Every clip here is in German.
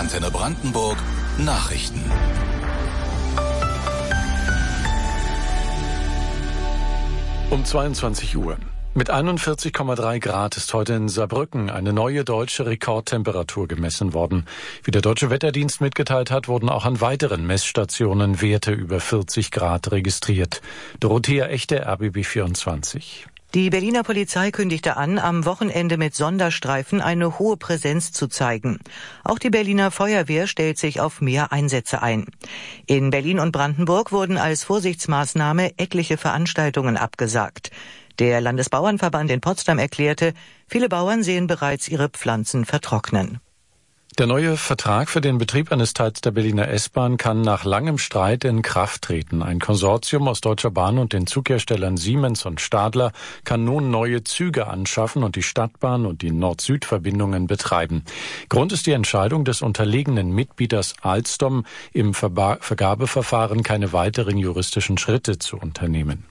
Antenne Brandenburg Nachrichten. Um 22 Uhr. Mit 41,3 Grad ist heute in Saarbrücken eine neue deutsche Rekordtemperatur gemessen worden. Wie der Deutsche Wetterdienst mitgeteilt hat, wurden auch an weiteren Messstationen Werte über 40 Grad registriert. Dorothea Echte, RBB 24. Die Berliner Polizei kündigte an, am Wochenende mit Sonderstreifen eine hohe Präsenz zu zeigen. Auch die Berliner Feuerwehr stellt sich auf mehr Einsätze ein. In Berlin und Brandenburg wurden als Vorsichtsmaßnahme etliche Veranstaltungen abgesagt. Der Landesbauernverband in Potsdam erklärte, viele Bauern sehen bereits ihre Pflanzen vertrocknen. Der neue Vertrag für den Betrieb eines Teils der Berliner S-Bahn kann nach langem Streit in Kraft treten. Ein Konsortium aus Deutscher Bahn und den Zugherstellern Siemens und Stadler kann nun neue Züge anschaffen und die Stadtbahn und die Nord-Süd-Verbindungen betreiben. Grund ist die Entscheidung des unterlegenen Mitbieters Alstom, im Vergabeverfahren keine weiteren juristischen Schritte zu unternehmen.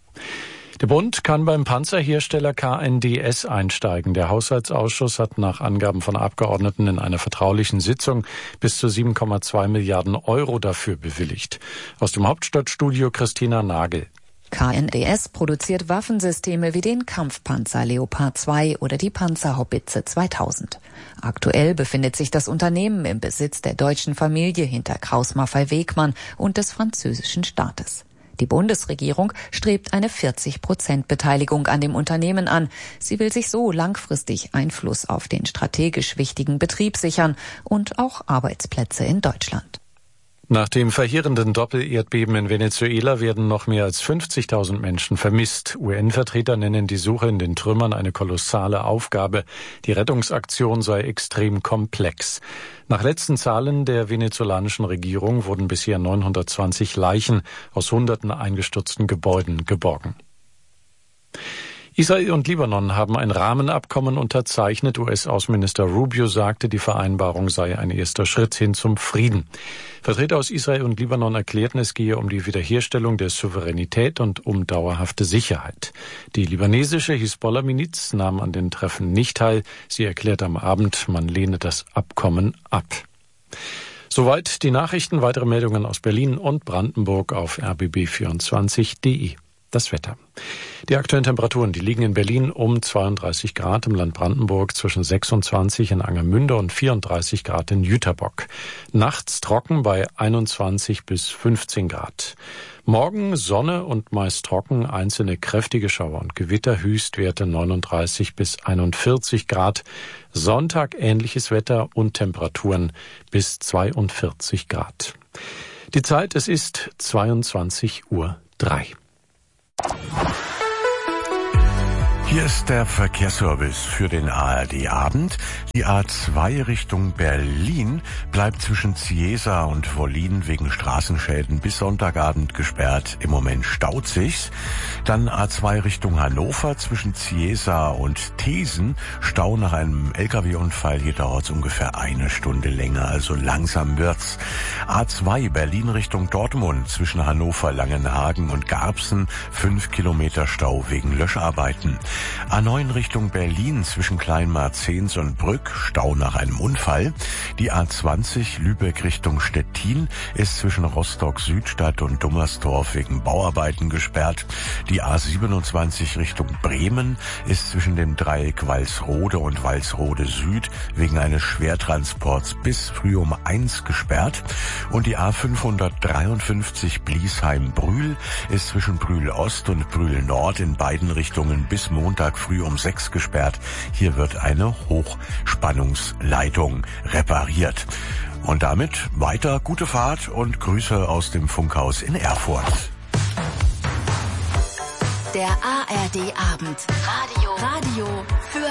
Der Bund kann beim Panzerhersteller KNDS einsteigen. Der Haushaltsausschuss hat nach Angaben von Abgeordneten in einer vertraulichen Sitzung bis zu 7,2 Milliarden Euro dafür bewilligt. Aus dem Hauptstadtstudio Christina Nagel. KNDS produziert Waffensysteme wie den Kampfpanzer Leopard 2 oder die Panzerhaubitze 2000. Aktuell befindet sich das Unternehmen im Besitz der deutschen Familie hinter Krauss-Maffei-Wegmann und des französischen Staates. Die Bundesregierung strebt eine 40% Beteiligung an dem Unternehmen an. Sie will sich so langfristig Einfluss auf den strategisch wichtigen Betrieb sichern und auch Arbeitsplätze in Deutschland. Nach dem verheerenden Doppel-Erdbeben in Venezuela werden noch mehr als 50.000 Menschen vermisst. UN-Vertreter nennen die Suche in den Trümmern eine kolossale Aufgabe. Die Rettungsaktion sei extrem komplex. Nach letzten Zahlen der venezolanischen Regierung wurden bisher 920 Leichen aus hunderten eingestürzten Gebäuden geborgen. Israel und Libanon haben ein Rahmenabkommen unterzeichnet. US-Außenminister Rubio sagte, die Vereinbarung sei ein erster Schritt hin zum Frieden. Vertreter aus Israel und Libanon erklärten, es gehe um die Wiederherstellung der Souveränität und um dauerhafte Sicherheit. Die libanesische Hisbollah-Miliz nahm an den Treffen nicht teil. Sie erklärte am Abend, man lehne das Abkommen ab. Soweit die Nachrichten. Weitere Meldungen aus Berlin und Brandenburg auf rbb24.de. Das Wetter. Die aktuellen Temperaturen, die liegen in Berlin um 32 Grad, im Land Brandenburg zwischen 26 in Angermünde und 34 Grad in Jüterbock. Nachts trocken bei 21 bis 15 Grad. Morgen Sonne und meist trocken, einzelne kräftige Schauer und Gewitter, Höchstwerte 39 bis 41 Grad. Sonntag ähnliches Wetter und Temperaturen bis 42 Grad. Die Zeit, es ist 22:03 Uhr. Hier ist der Verkehrsservice für den ARD-Abend. Die A2 Richtung Berlin bleibt zwischen Ziesa und Wollin wegen Straßenschäden bis Sonntagabend gesperrt. Im Moment staut sich's. Dann A2 Richtung Hannover zwischen Ziesa und Thesen. Stau nach einem LKW-Unfall. Hier dauert's ungefähr eine Stunde länger, also langsam wird's. A2 Berlin Richtung Dortmund zwischen Hannover, Langenhagen und Garbsen. 5 Kilometer Stau wegen Löscharbeiten. A9 Richtung Berlin zwischen Kleinmarzens und Brück, Stau nach einem Unfall. Die A20 Lübeck Richtung Stettin ist zwischen Rostock-Südstadt und Dummersdorf wegen Bauarbeiten gesperrt. Die A27 Richtung Bremen ist zwischen dem Dreieck Walsrode und Walsrode Süd wegen eines Schwertransports bis früh um 1 gesperrt. Und die A553 Bliesheim-Brühl ist zwischen Brühl Ost und Brühl Nord in beiden Richtungen bis Montag früh um 6 gesperrt. Hier wird eine Hochspannungsleitung repariert. Und damit weiter gute Fahrt und Grüße aus dem Funkhaus in Erfurt. Der ARD-Abend. Radio für